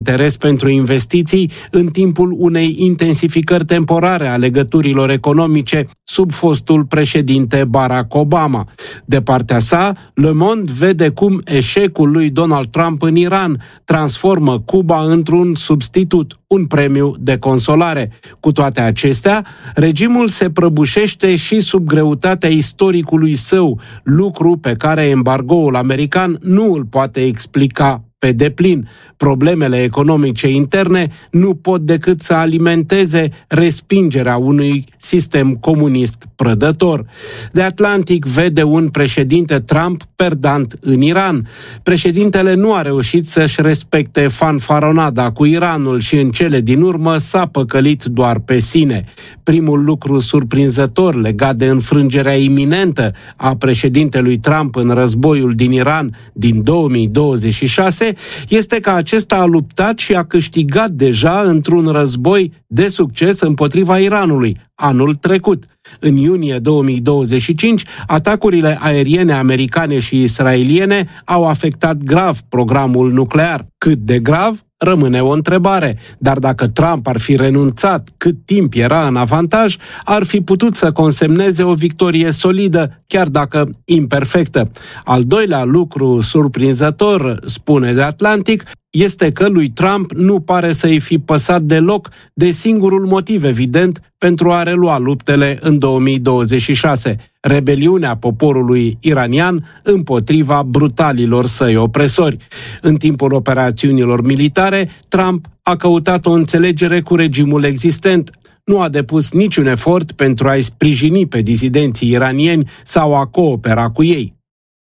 interes pentru investiții în timpul unei intensificări temporare a legăturilor economice sub fostul președinte Barack Obama. De partea sa, Le Monde vede cum eșecul lui Donald Trump în Iran transformă Cuba într-un substitut, un premiu de consolare. Cu toate acestea, regimul se prăbușește și sub greutatea istoricului său, lucru pe care embargoul american nu îl poate explica pe deplin. Problemele economice interne nu pot decât să alimenteze respingerea unui sistem comunist prădător. The Atlantic vede un președinte Trump perdant în Iran. Președintele nu a reușit să-și respecte fanfaronada cu Iranul și în cele din urmă s-a păcălit doar pe sine. Primul lucru surprinzător legat de înfrângerea iminentă a președintelui Trump în războiul din Iran din 2026 este că acesta a luptat și a câștigat deja într-un război de succes împotriva Iranului anul trecut. În iunie 2025, atacurile aeriene americane și israeliene au afectat grav programul nuclear. Cât de grav? Rămâne o întrebare, dar dacă Trump ar fi renunțat cât timp era în avantaj, ar fi putut să consemneze o victorie solidă, chiar dacă imperfectă. Al doilea lucru surprinzător, spune The Atlantic, este că lui Trump nu pare să-i fi păsat deloc de singurul motiv evident pentru a relua luptele în 2026, rebeliunea poporului iranian împotriva brutalilor săi opresori. În timpul operațiunilor militare, Trump a căutat o înțelegere cu regimul existent. Nu a depus niciun efort pentru a-i sprijini pe dizidenții iranieni sau a coopera cu ei.